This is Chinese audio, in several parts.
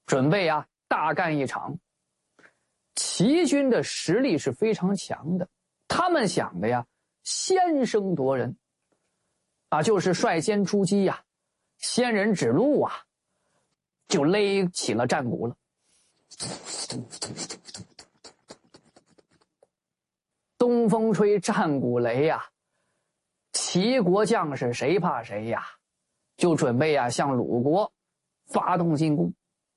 准备啊大干一场。齐军的实力是非常强的，他们想的呀先声夺人啊，就是率先出击呀，先人指路啊，就勒起了战鼓了。东风吹，战鼓擂呀，齐国将士谁怕谁呀，就准备呀向鲁国发动进攻。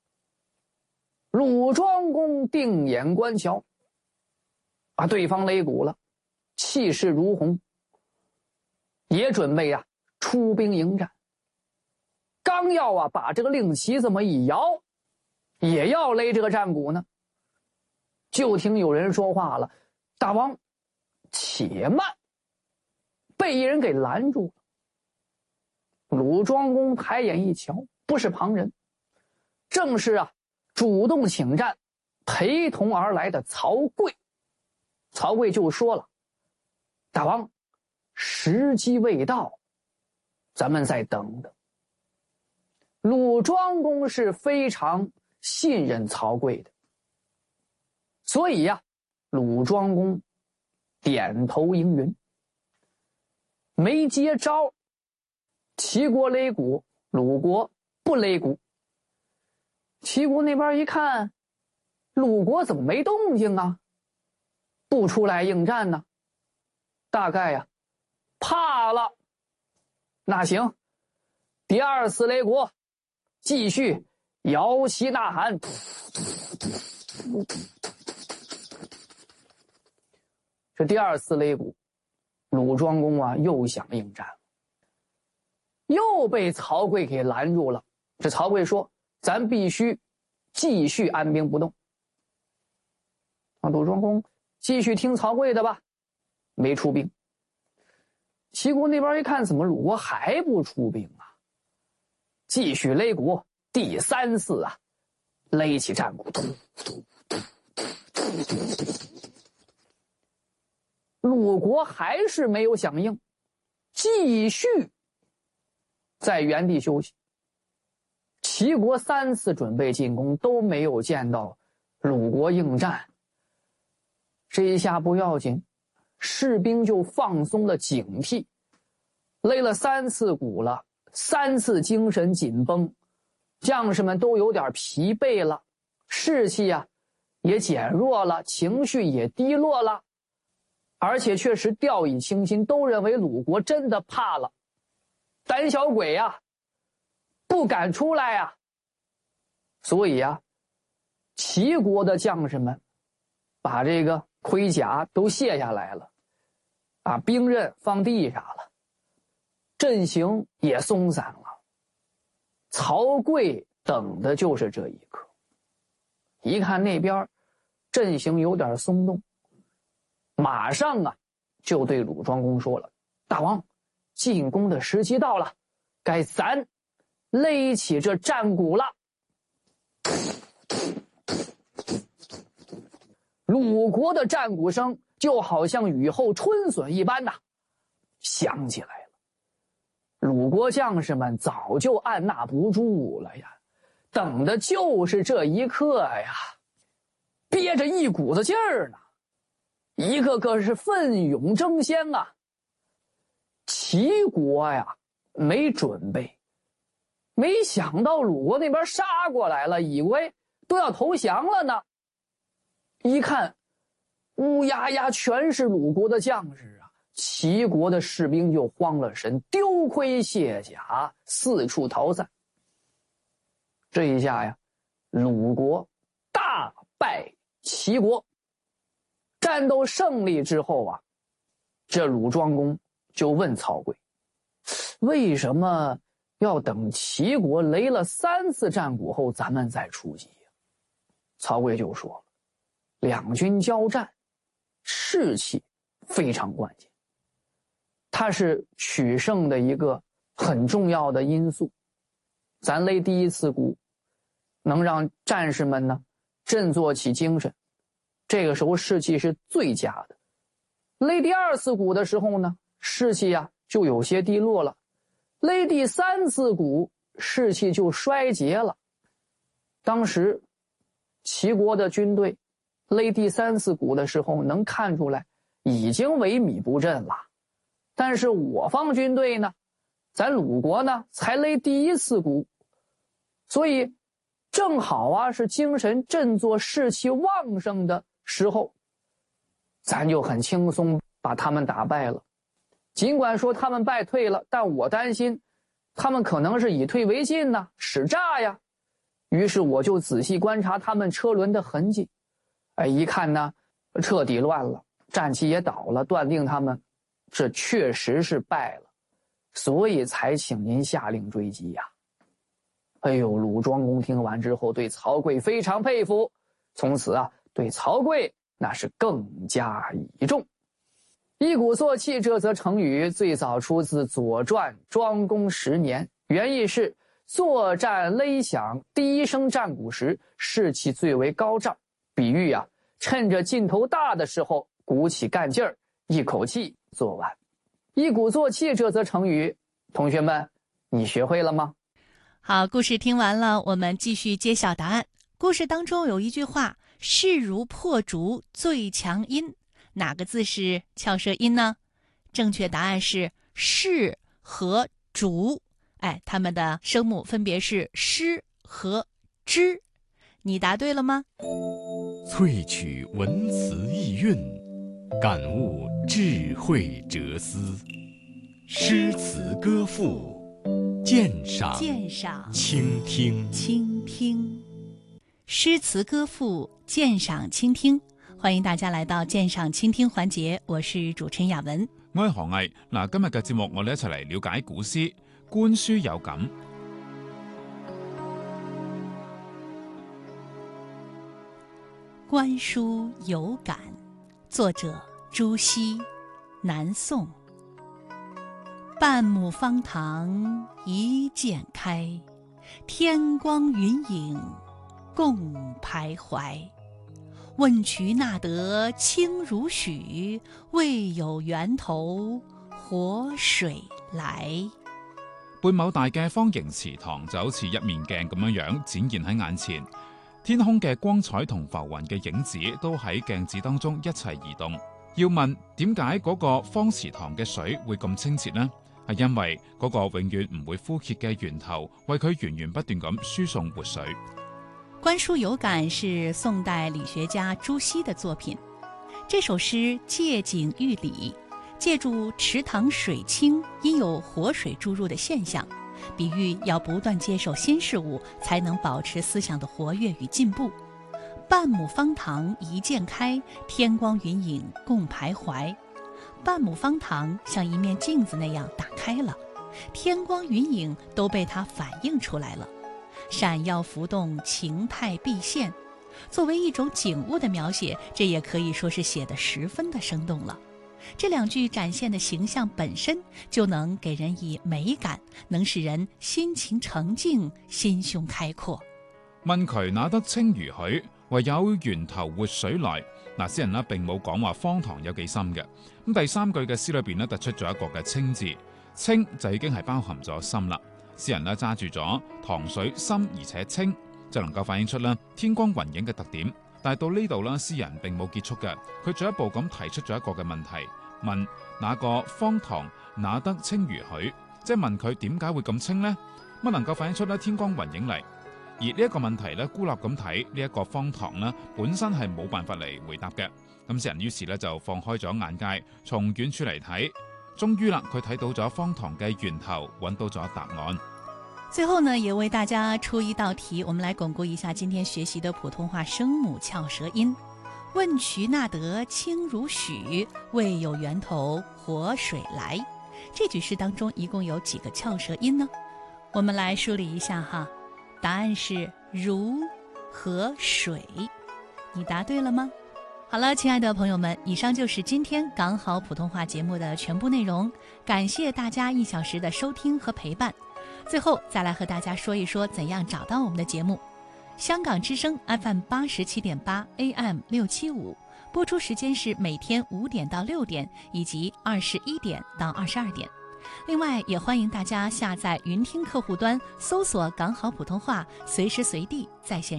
鲁庄公定眼观瞧，啊，对方擂鼓了，气势如虹，也准备呀出兵迎战。刚要啊把这个令旗这么一摇，也要勒这个战鼓呢，就听有人说话了：“大王，且慢！”被一人给拦住了。鲁庄公抬眼一瞧，不是旁人，正是啊主动请战陪同而来的曹刿。曹刿就说了：“大王，时机未到，咱们再等等。”鲁庄公是非常信任曹刿的，所以呀，鲁庄公点头应允。没接招，齐国擂鼓，鲁国不擂鼓。齐国那边一看，鲁国怎么没动静啊？不出来应战呢？大概呀，怕了。那行，第二次擂鼓，继续摇旗呐喊。这第二次擂鼓，鲁庄公啊又想应战，又被曹刿给拦住了。这曹刿说：“咱必须继续安兵不动。”鲁庄公继续听曹刿的吧，没出兵。齐国那边一看，怎么鲁国还不出兵啊？继续擂鼓，第三次啊，勒起战鼓。鲁国还是没有响应，继续在原地休息。齐国3次准备进攻，都没有见到鲁国应战。这一下不要紧，士兵就放松了警惕，擂了3次鼓了，3次精神紧绷，将士们都有点疲惫了，士气啊也减弱了，情绪也低落了，而且确实掉以轻心，都认为鲁国真的怕了，胆小鬼呀，不敢出来呀。所以啊，齐国的将士们把这个盔甲都卸下来了，把兵刃放地上了，阵型也松散了。曹刿等的就是这一刻，一看那边阵型有点松动，马上啊就对鲁庄公说了：“大王，进攻的时机到了，该咱勒起这战鼓了。”鲁国的战鼓声就好像雨后春笋一般呐，响起来了。鲁国将士们早就按捺不住了呀，等的就是这一刻呀，憋着一股子劲儿呢，一个个是奋勇争先啊。齐国呀没准备，没想到鲁国那边杀过来了，以为都要投降了呢。一看乌压压全是鲁国的将士啊，齐国的士兵就慌了神，丢盔卸甲，四处逃散。这一下呀，鲁国大败齐国。战斗胜利之后啊，这鲁庄公就问曹刿：“为什么要等齐国擂了3次战鼓后咱们再出击呀？”曹刿就说了：“两军交战，士气非常关键，它是取胜的一个很重要的因素。咱擂第1次鼓，能让战士们呢振作起精神，这个时候士气是最佳的。擂第2次鼓的时候呢，士气啊就有些低落了，擂第3次鼓士气就衰竭了。 当时齐国的军队勒第3、4鼓的时候，能看出来已经萎靡不振了。但是我方军队呢，咱鲁国呢才勒第1、4鼓，所以正好啊是精神振作、士气旺盛的时候，咱就很轻松把他们打败了。尽管说他们败退了，但我担心他们可能是以退为进呢，使诈呀。于是我就仔细观察他们车轮的痕迹，一看呢，彻底乱了，战旗也倒了，断定他们这确实是败了，所以才请您下令追击呀。哎呦，鲁庄公听完之后对曹刿非常佩服，从此啊，对曹刿那是更加倚重。一鼓作气这则成语最早出自《左传》庄公10年，原意是作战擂响第一声战鼓时士气最为高涨，比喻啊趁着劲头大的时候鼓起干劲儿，一口气做完。一鼓作气这则成语，同学们你学会了吗？ 好，故事听完了，我们继续揭晓答案。故事当中有一句话，势如破竹最强音，哪个字是翘舌音呢？正确答案是士和竹，它们的声母分别是诗和之。你答对了吗？ 萃取文辞意蕴，感悟智慧哲思，诗词歌赋，鉴赏倾听。诗词歌赋，鉴赏倾听，歡迎大家來到鑑賞傾聽環節，我是主持人雅文。 我係何毅。嗱，今日嘅節目我哋一齊嚟了解古詩《觀書有感》。 觀書有感，作者朱熹，南宋。半畝方塘一鑑開，天光雲影共徘徊。問渠那得清如許，為有源頭活水來。 半畝大嘅方形池塘就好似一面鏡咁樣展現喺眼前，天空嘅光彩同浮雲嘅影子都喺鏡子當中一齊移動。要問點解嗰個方池塘嘅水會咁清澈呢？係因為嗰個永遠唔會枯竭嘅源頭為佢源源不斷咁輸送活水。 觀書有感是宋代理學家朱熹的作品。這首詩借景喻理，借助池塘水清因有活水注入的現象，比喻要不斷接受新事物，才能保持思想的活躍與進步。半畝方塘一鑑開，天光雲影共徘徊。半畝方塘像一面鏡子那樣打開了，天光雲影都被它反映出來了，閃耀浮動，情態畢現。作為一種景物的描寫，這也可以說是寫得十分的生動了。這兩句展現的形象本身就能給人以美感，能使人心情澄靜，心胸開闊。 問渠那得清如許，唯有源頭活水來。詩人呢並冇講話方塘有幾深嘅。咁第三句嘅詩裏邊呢突出咗一個嘅清字，清就已經係包含咗深啦。詩人呢揸住咗塘水深而且清，就能夠反映出啦天光雲影嘅特點。但係到呢度啦，詩人並冇結束嘅，佢進一步咁提出咗一個嘅問題，問那個方塘那得清如許，即係問佢點解會咁清呢？乜能夠反映出咧天光雲影嚟？而呢一個問題咧，孤立咁睇呢一個方塘咧，本身係冇辦法嚟回答嘅。咁詩人於是咧就放開咗眼界，從遠處嚟睇，終於啦，佢睇到咗方塘嘅源頭，揾到咗答案。 最後呢，也為大家出一道題，我們來鞏固一下今天學習的普通話聲母翹舌音。問渠那得清如許，為有源頭活水來。這句詩當中一共有幾個翹舌音呢？我們來梳理一下哈。答案是如和水，你答對了嗎？好了，親愛的朋友們，以上就是今天港好普通話節目的全部內容，感謝大家1小時的收聽和陪伴。最後再來和大家說一說怎樣找到我們的節目。香港之聲 FM 87.8 AM 675，播出時間是每天5點到6點以及21點到22點。 另外，也欢迎大家下载云听客户端，搜索“港好普通话”，随时随地在线